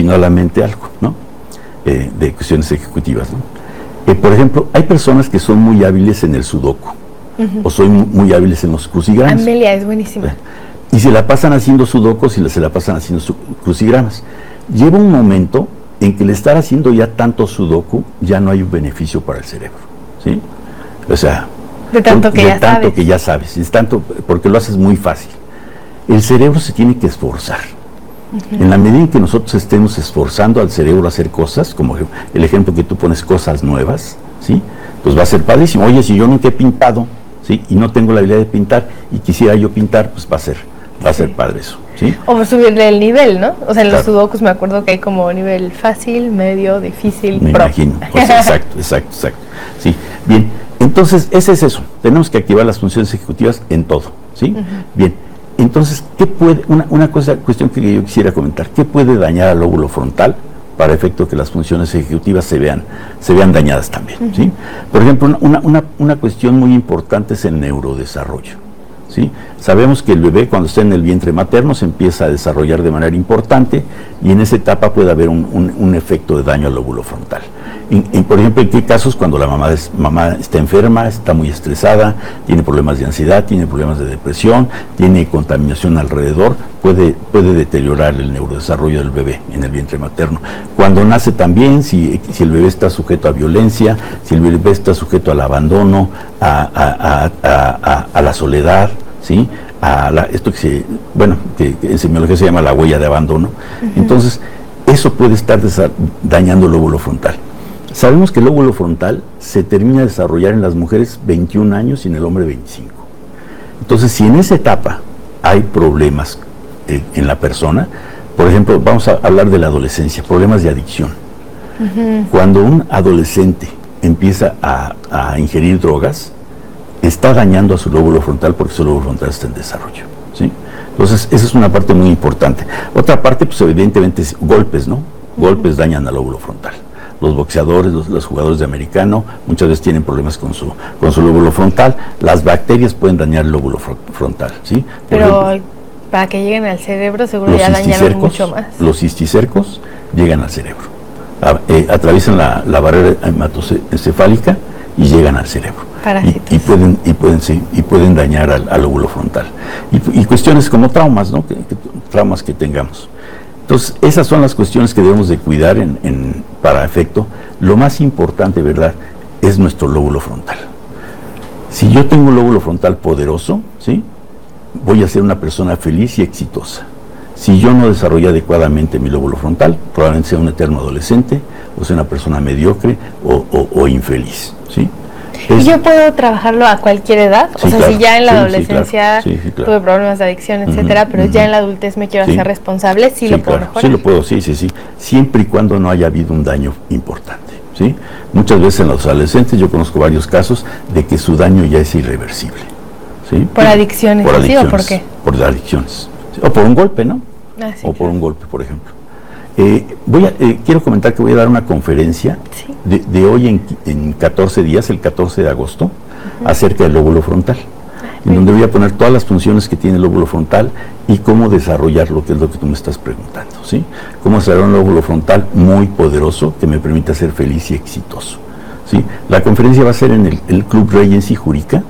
vino a la mente algo, ¿no? De cuestiones ejecutivas, ¿no? Por ejemplo, hay personas que son muy hábiles en el sudoku, o son muy hábiles en los crucigramas. Amelia es buenísima. Y se la pasan haciendo sudokus y se la pasan haciendo crucigramas. Lleva un momento en que el estar haciendo ya tanto sudoku ya no hay un beneficio para el cerebro, ¿sí? O sea, de tanto que ya sabes, es tanto porque lo haces muy fácil. El cerebro se tiene que esforzar. En la medida en que nosotros estemos esforzando al cerebro a hacer cosas, como el ejemplo que tú pones, cosas nuevas, ¿sí? Pues va a ser padrísimo. Oye, si yo nunca he pintado, ¿sí? Y no tengo la habilidad de pintar y quisiera yo pintar, pues va a ser padre eso, ¿sí? O subirle el nivel, ¿no? O sea, en los sudokus me acuerdo que hay como nivel fácil, medio, difícil, me imagino. Pues exacto. Sí, bien. Entonces, ese es eso. Tenemos que activar las funciones ejecutivas en todo, ¿sí? Bien. Entonces, ¿qué puede, cuestión que yo quisiera comentar, ¿qué puede dañar al lóbulo frontal para efecto que las funciones ejecutivas se vean dañadas también, ¿sí? Por ejemplo, una cuestión muy importante es el neurodesarrollo, ¿sí? Sabemos que el bebé cuando está en el vientre materno se empieza a desarrollar de manera importante y en esa etapa puede haber un efecto de daño al lóbulo frontal. Por ejemplo, ¿en qué casos? Cuando la mamá está enferma, está muy estresada, tiene problemas de ansiedad, tiene problemas de depresión, tiene contaminación alrededor, puede deteriorar el neurodesarrollo del bebé en el vientre materno. Cuando nace también, si el bebé está sujeto a violencia, si el bebé está sujeto al abandono, a la soledad, ¿sí? Esto que en semiología se llama la huella de abandono. Entonces, eso puede estar dañando el lóbulo frontal. Sabemos que el lóbulo frontal se termina de desarrollar en las mujeres 21 años y en el hombre 25. Entonces, si en esa etapa hay problemas en la persona, por ejemplo, vamos a hablar de la adolescencia, problemas de adicción. Cuando un adolescente empieza a ingerir drogas, está dañando a su lóbulo frontal porque su lóbulo frontal está en desarrollo, ¿sí? Entonces, esa es una parte muy importante. Otra parte, pues evidentemente, es golpes, ¿no? Golpes dañan al lóbulo frontal. Los boxeadores, los jugadores de americano, muchas veces tienen problemas con su lóbulo frontal. Las bacterias pueden dañar el lóbulo frontal, ¿sí? Pero para que lleguen al cerebro, seguro ya dañaron mucho más. Los cisticercos llegan al cerebro. Atraviesan la barrera hematoencefálica y llegan al cerebro. Y pueden dañar al lóbulo frontal. Y cuestiones como traumas, ¿no? Traumas que tengamos. Entonces, esas son las cuestiones que debemos de cuidar para efecto. Lo más importante, ¿verdad?, es nuestro lóbulo frontal. Si yo tengo un lóbulo frontal poderoso, ¿sí?, voy a ser una persona feliz y exitosa. Si yo no desarrollo adecuadamente mi lóbulo frontal, probablemente sea un eterno adolescente, o sea una persona mediocre o infeliz, ¿sí? ¿Y yo puedo trabajarlo a cualquier edad? Sí, o sea, claro, si ya en la adolescencia tuve problemas de adicción, etcétera, pero ya en la adultez me quiero hacer responsable, lo puedo mejorar. Sí lo puedo, sí, siempre y cuando no haya habido un daño importante, ¿sí? Muchas veces en los adolescentes yo conozco varios casos de que su daño ya es irreversible, ¿sí? ¿Por adicciones? ¿Sí? ¿O por qué? Por adicciones, ¿sí? O por un golpe, ¿no? Por un golpe, por ejemplo. Quiero comentar que voy a dar una conferencia de hoy en 14 días, el 14 de agosto, acerca del lóbulo frontal, en donde voy a poner todas las funciones que tiene el lóbulo frontal y cómo desarrollarlo, que es lo que tú me estás preguntando, ¿sí? Cómo desarrollar un lóbulo frontal muy poderoso que me permita ser feliz y exitoso, ¿sí? La conferencia va a ser en el Club Regency Jurica,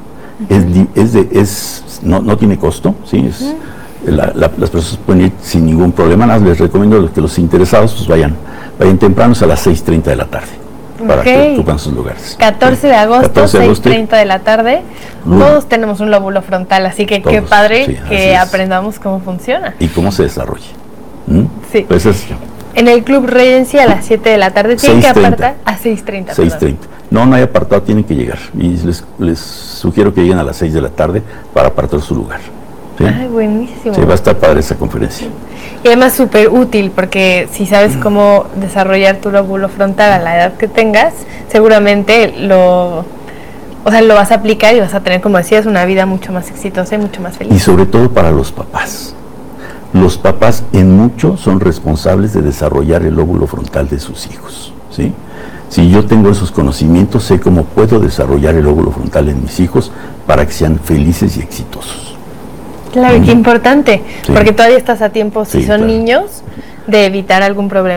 no tiene costo, ¿sí? Las personas pueden ir sin ningún problema. Nada, les recomiendo que los interesados pues vayan tempranos a las 6:30 de la tarde para que ocupen sus lugares. 14 de agosto, 6:30 de la tarde. Todos tenemos un lóbulo frontal, así que qué padre que aprendamos cómo funciona y cómo se desarrolla. Sí. Pues en el Club Regency a las 7 de la tarde tienen que apartar a 6:30. 6:30. No hay apartado, tienen que llegar y les sugiero que lleguen a las 6 de la tarde para apartar su lugar. ¿Sí? Ay, buenísimo. Sí, va a estar padre esa conferencia. Y además súper útil, porque si sabes cómo desarrollar tu lóbulo frontal a la edad que tengas, seguramente lo vas a aplicar y vas a tener, como decías, una vida mucho más exitosa y mucho más feliz. Y sobre todo para los papás. Los papás en mucho son responsables de desarrollar el lóbulo frontal de sus hijos, ¿sí? Si yo tengo esos conocimientos, sé cómo puedo desarrollar el lóbulo frontal en mis hijos para que sean felices y exitosos. Claro, y qué importante, porque todavía estás a tiempo, si son niños, de evitar algún problema